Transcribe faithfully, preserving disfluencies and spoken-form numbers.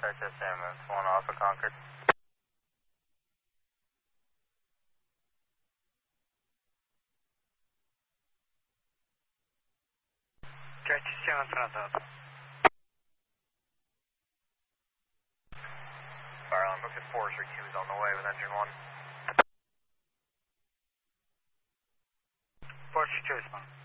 H S M, it's one Alpha Concord. Часть системы affrontato. Fire alarm booked at Forestry two is on the way with engine one. Forestry two is one.